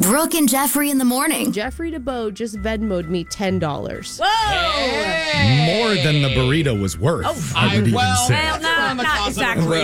Brooke and Jeffrey in the morning. Jeffrey DeBoe just Venmo'd me $10. Whoa! More than the burrito was worth. I would even say. Well, not exactly.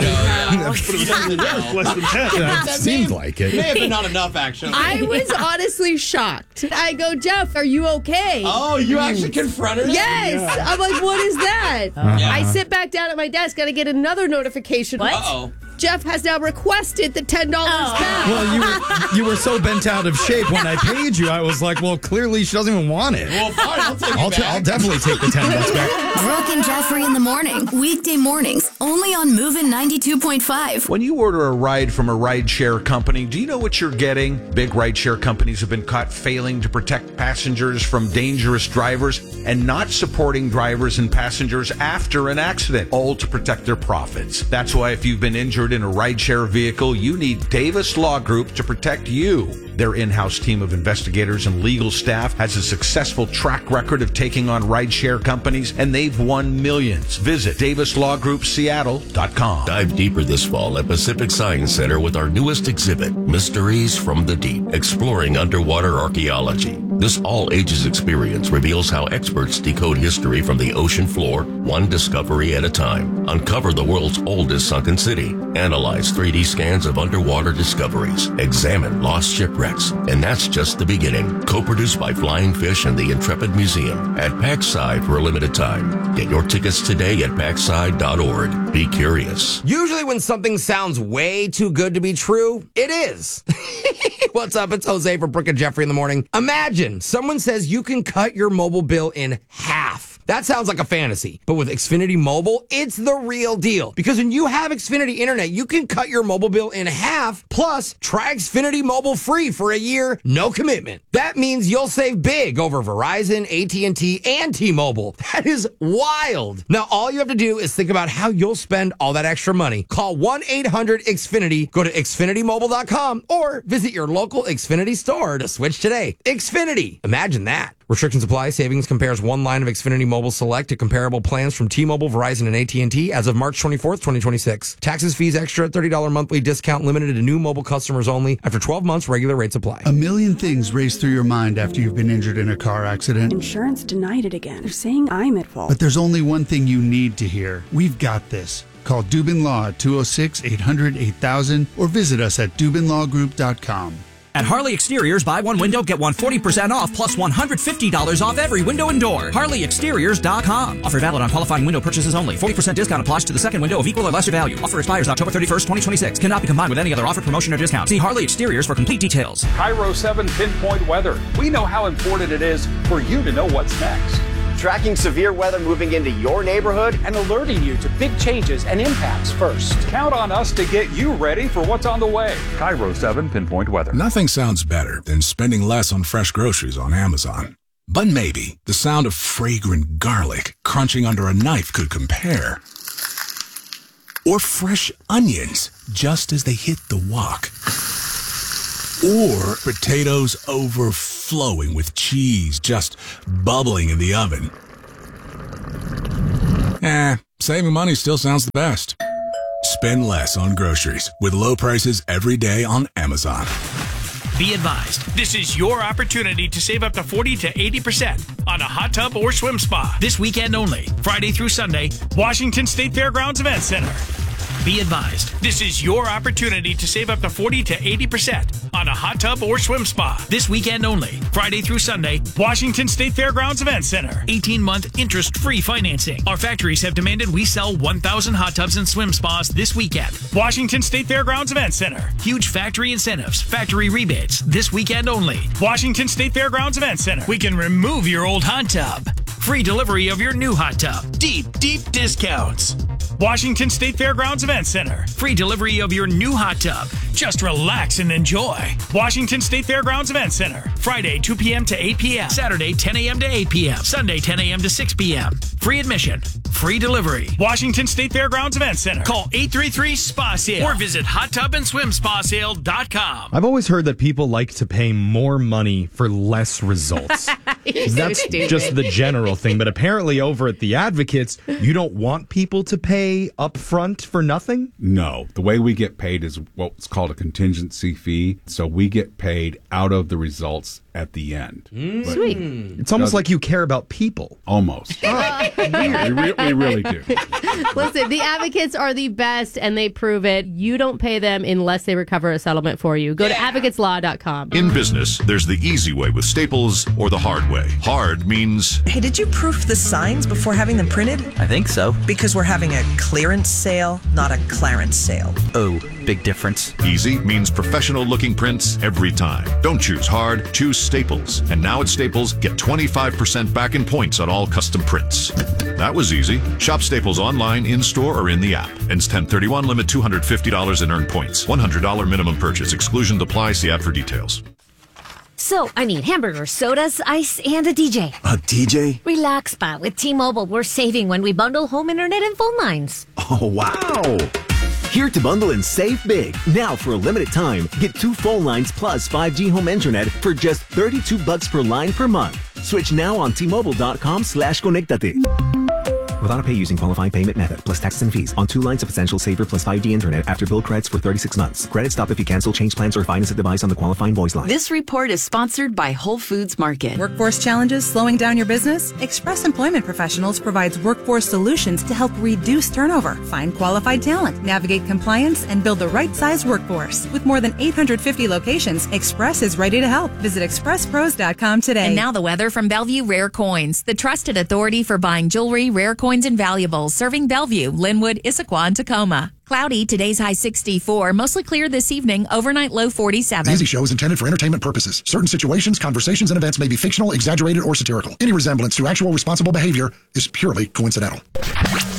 Less than 10. That seemed like it. May have been not enough, actually. I was honestly shocked. I go, Jeff, are you okay? Oh, you actually confronted him? Yes. Yeah. I'm like, what is that? Yeah. I sit back down at my desk and I get another notification. What? Uh-oh. Jeff has now requested the $10 back. Well, you were so bent out of shape when I paid you. I was like, well, clearly she doesn't even want it. Well, fine, I'll take it back. I'll definitely take the $10 back. Brooke and Jeffrey in the morning. Weekday mornings, only on Movin' 92.5. When you order a ride from a rideshare company, do you know what you're getting? Big rideshare companies have been caught failing to protect passengers from dangerous drivers and not supporting drivers and passengers after an accident, all to protect their profits. That's why if you've been injured in a rideshare vehicle, you need Davis Law Group to protect you. Their in-house team of investigators and legal staff has a successful track record of taking on rideshare companies, and they've won millions. Visit DavisLawGroupSeattle.com. Dive deeper this fall at Pacific Science Center with our newest exhibit, Mysteries from the Deep, exploring underwater archaeology. This all-ages experience reveals how experts decode history from the ocean floor, one discovery at a time. Uncover the world's oldest sunken city. Analyze 3D scans of underwater discoveries. Examine lost shipwrecks. And that's just the beginning. Co-produced by Flying Fish and the Intrepid Museum at PAXide for a limited time. Get your tickets today at PAXide.org. Be curious. Usually when something sounds way too good to be true, it is. What's up? It's Jose from Brooke and Jeffrey in the morning. Imagine someone says you can cut your mobile bill in half. That sounds like a fantasy, but with Xfinity Mobile, it's the real deal. Because when you have Xfinity Internet, you can cut your mobile bill in half, plus try Xfinity Mobile free for a year, no commitment. That means you'll save big over Verizon, AT&T, and T-Mobile. That is wild. Now, all you have to do is think about how you'll spend all that extra money. Call 1-800-XFINITY, go to XfinityMobile.com, or visit your local Xfinity store to switch today. Xfinity. Imagine that. Restrictions apply. Savings compares one line of Xfinity Mobile Select to comparable plans from T-Mobile, Verizon, and AT&T as of March 24th, 2026. Taxes, fees, extra, $30 monthly discount limited to new mobile customers only. After 12 months, regular rates apply. A million things race through your mind after you've been injured in a car accident. Insurance denied it again. They're saying I'm at fault. But there's only one thing you need to hear. We've got this. Call Dubin Law at 206-800-8000 or visit us at DubinLawGroup.com. At Harley Exteriors, buy one window, get one 40% off, plus $150 off every window and door. HarleyExteriors.com. Offer valid on qualifying window purchases only. 40% discount applies to the second window of equal or lesser value. Offer expires October 31st, 2026. Cannot be combined with any other offer, promotion, or discount. See Harley Exteriors for complete details. Cairo 7 Pinpoint Weather. We know how important it is for you to know what's next. Tracking severe weather moving into your neighborhood and alerting you to big changes and impacts first. Count on us to get you ready for what's on the way. Cairo 7 Pinpoint Weather. Nothing sounds better than spending less on fresh groceries on Amazon. But maybe the sound of fragrant garlic crunching under a knife could compare. Or fresh onions just as they hit the wok. Or potatoes overflowing with cheese just bubbling in the oven. Saving money still sounds the best. Spend less on groceries with low prices every day on Amazon. Be advised, this is your opportunity to save up to 40 to 80% on a hot tub or swim spa. This weekend only, Friday through Sunday, Washington State Fairgrounds Event Center. Be advised, this is your opportunity to save up to 40 to 80% on a hot tub or swim spa. This weekend only, Friday through Sunday, Washington State Fairgrounds Event Center. 18-month interest-free financing. Our factories have demanded we sell 1,000 hot tubs and swim spas this weekend. Washington State Fairgrounds Event Center. Huge factory incentives, factory rebates, this weekend only. Washington State Fairgrounds Event Center. We can remove your old hot tub. Free delivery of your new hot tub. Deep discounts. Washington State Fairgrounds Event Center. Free delivery of your new hot tub. Just relax and enjoy. Washington State Fairgrounds Event Center. Friday, 2 p.m. to 8 p.m. Saturday, 10 a.m. to 8 p.m. Sunday, 10 a.m. to 6 p.m. Free admission. Free delivery. Washington State Fairgrounds Event Center. Call 833-SPA-SALE or visit hottubandSwimSpaSale.com. I've always heard that people like to pay more money for less results. That's just the general thing. But apparently over at the Advocates, you don't want people to pay pay up front for nothing? No. The way we get paid is what's called a contingency fee. So we get paid out of the results at the end. Sweet. It's almost like you care about people. Almost. we really do. Listen, the advocates are the best, and they prove it. You don't pay them unless they recover a settlement for you. Go to advocateslaw.com. In business, there's the easy way with Staples or the hard way. Hard means... Hey, did you proof the signs before having them printed? I think so. Because we're having a clearance sale, not a Clarence sale. Oh, big difference. Easy means professional-looking prints every time. Don't choose hard, choose Staples. And now at Staples, get 25% back in points on all custom prints. That was easy. Shop Staples online, in-store, or in the app. Ends 10/31, limit $250 in earned points. $100 minimum purchase. Exclusion apply. See app for details. So, I need hamburgers, sodas, ice, and a DJ. A DJ? Relax, Pa. With T-Mobile, we're saving when we bundle home internet and phone lines. Oh, wow! Here to bundle and save big. Now, for a limited time, get 2 phone lines plus 5G home internet for just $32 per line per month. Switch now on T-Mobile.com/conectate. With auto pay using qualifying payment method, plus taxes and fees on 2 lines of Essential Saver plus 5G internet after bill credits for 36 months. Credit stop if you cancel, change plans, or finance a device on the qualifying voice line. This report is sponsored by Whole Foods Market. Workforce challenges slowing down your business? Express Employment Professionals provides workforce solutions to help reduce turnover, find qualified talent, navigate compliance, and build the right size workforce. With more than 850 locations, Express is ready to help. Visit expresspros.com today. And now the weather from Bellevue Rare Coins, the trusted authority for buying jewelry, rare coins, and valuables, serving Bellevue, Linwood, Issaquah, and Tacoma. Cloudy, today's high 64, mostly clear this evening, overnight low 47. The Easy Show is intended for entertainment purposes. Certain situations, conversations, and events may be fictional, exaggerated, or satirical. Any resemblance to actual responsible behavior is purely coincidental.